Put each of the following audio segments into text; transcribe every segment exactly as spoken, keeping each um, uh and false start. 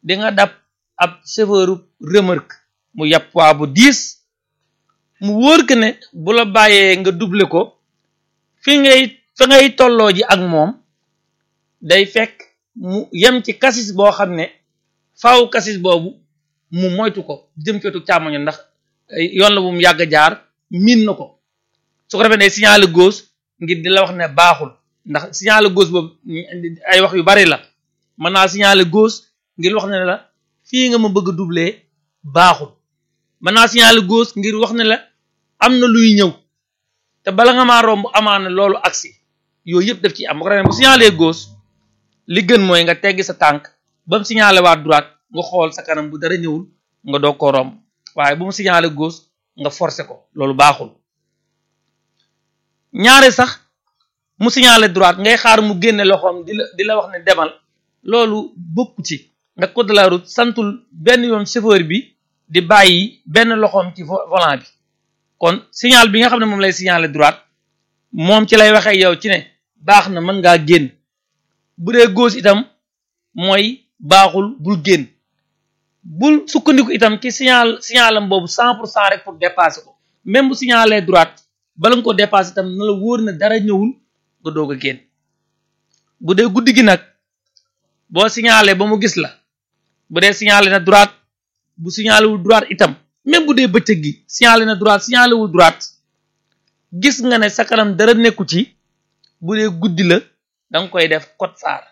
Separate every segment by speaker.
Speaker 1: di nga dab ab chauffeur remorque mu yab poids bu diis mu wóor que ne bu la bàyyee nga doubler ko fi ngay fi ngay tolloo ji ak moom day fekk mu yem ci kasis boo xam ne faaw kasis boobu mu moytu ko jëm cootu càmmoñu ndax yoon la bu mu yàgg jaar miin na ko su ko defee ne signaler gauche ngir di la wax ne baaxul ndax signaler gauche boobu ay wax yu bari la mën naa signaler gauche ngir wax ne la fii nga ma bëgg a doubler baaxul mën naa signaler gauche ngir wax ne la am na luy ñëw te bala nga maa romb amaana loolu agsi yooyu yëpp daf ci am bu ko defee bu signaler gauche li gën mooy nga teggi sa tànk ba mu signaler waa droite nga xool sa kanam bu dara ñëwul nga doog koo romb waaye bu mu signaler gauche nga forcer ko loolu baaxul ñaare sax mu signaler droite ngay xaar mu génne loxoom di la di la wax ne demal loolu bokku ci nga code de la route santul benn yoon chauffeur bi di bàyyi benn loxoom ci volant bi kon signal bi nga xam ne moom lay signaler droite moom ci lay waxee yow ci ne baax na mën ngaa génn bu dee gauche itam mooy baaxul bul génn bul sukkandiku itam ci signal signalam boobu cent pour cent rek pour dépasser ko même bu signaler droite bala nga ko dépasser itam na la wóor na dara ñëwul nga doog a génn bu dee guddi gi nag boo signaler ba mu gis la bu dee signaler na droite bu signaler wul droite itam même bu dee bëccëg gi signaler na droite signaler wul droite gis nga ne sa kanam dara nekku ci bu dee guddi la da nga koy def code phare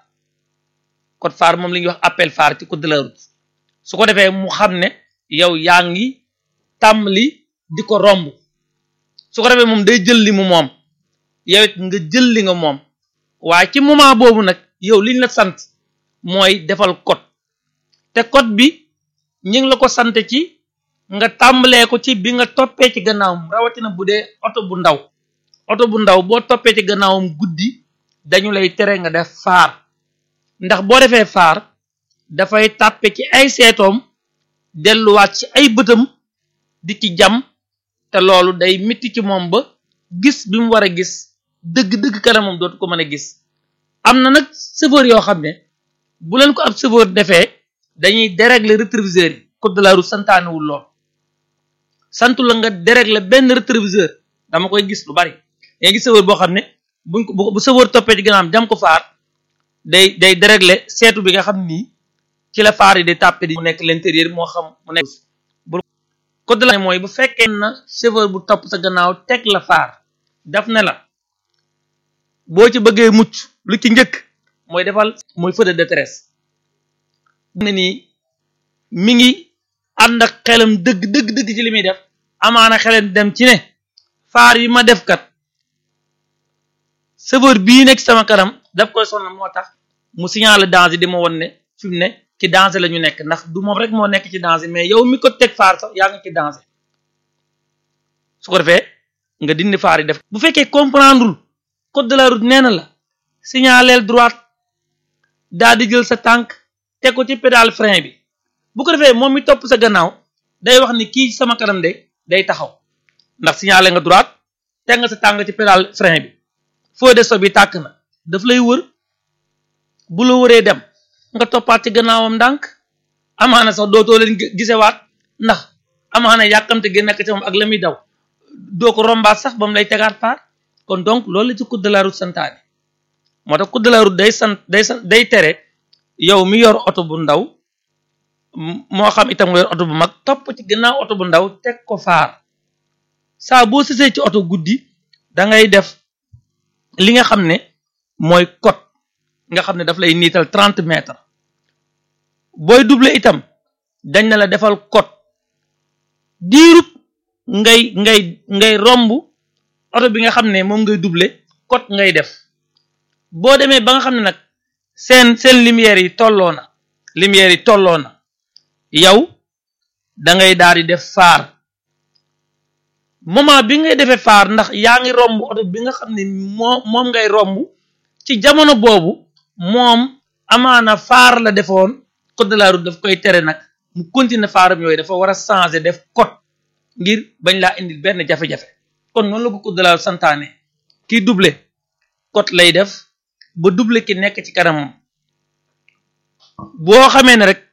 Speaker 1: code phare moom la ñuy wax appel phare ci code de la route su ko defee mu xam ne yow yaa ngi tàmbali di ko romb su ko defee moom day jël li mu moom yow it nga jël li nga moom waaye ci moment boobu nag yow liñ la sant mooy defal code te code bi ñu ngi la ko sant ci nga tàmbalee ko ci bi nga toppee ci gannaawam rawatina bu dee oto bu ndaw oto bu ndaw boo toppee ci gannaawam guddi dañu lay tere nga def phare ndax boo defee phare dafay tàppe ci ay seetoom delluwaat ci ay bëtam di ci jam te loolu day mitti ci moom ba gis bi mu war a gis dëgg-dëgg kanamam dootu ko mën a gis am na nag chauffeur yoo xam ne bu leen ko ab chauffeur defee dañuy dérégler rétroviseur yi code de la route santaanewul lool santu la nga dérégler benn rétroviseur dama koy gis lu bari yaa gis chauffeur boo xam ne buñ ko bu chauffeur toppee ci gannaam jam ko faar day day dérégler seetu bi nga xam nii ci la faar yi day tàppe di mu nekk l'intérieur moo xam mu nekk bu code de la mooy bu fekkee na chauffeur bu topp sa gannaaw teg la faar daf ne la boo ci bëggee mucc lu ci njëkk mooy defal mooy feu de détresse ne nii mi ngi ànd ak xelam dëgg dëgg dëgg ci li muy def amaana xelam dem ci ne faar yi ma def kat chauffeur bii nekk sama kanam daf koy sonal moo tax mu signaler danger di ma won ne fi mu ne ci danger la ñu nekk ndax du moom rek moo nekk ci danger mais yow mi ko teg faar sax yaa ngi ci danger su ko defee nga dindi faar yi def bu fekkee comprendre code de la route nee na la signaler droite daa di jël sa tànk teg ko ci pédale frein bi bu ko defee moom mi topp sa gannaaw day wax ni kii sama kanam de day taxaw ndax signaler nga droite teg nga sa tànk ci pédale frein bi feu de stop bi tàkk na daf lay wër bu la wëree dem nga toppaat ci gannaawam ndànk amaana sax dootoo leen gisewaat ndax amaana yàkkamte gi nekk ci moom ak la muy daw doo ko rombaat sax ba mu lay tegaat faar kon donc loolu la ci code de la route santaane moo tax code de la route day sant day sant day tere yow mi yor oto bu ndaw moo xam itam nga yor oto bu mag topp ci gannaaw oto bu ndaw teg ko faar saa boo sësee ci oto guddi da ngay def li nga xam ne mooy code nga xam ne daf lay niital trente mètres booy doubler itam dañ na la defal code diirub ngay ngay ngay romb oto bi nga xam ne moom ngay doubler code ngay def boo demee ba nga xam ne nag seen seen lumière yi tolloo na lumière yi tolloo na yow da ngay daal di def phare moment bi ngay defee phare ndax yaa ngi romb oto bi nga xam ne moo moom ngay romb ci jamono boobu moom amaana phare la defoon code de la route daf koy tere nag mu continuer phare yooyu dafa war a changer def code ngir bañ laa indil benn jafe-jafe kon noonu la ko code de la route santaane kii doubler code lay def ba doubler ki nekk ci kanamam boo xamee ne rek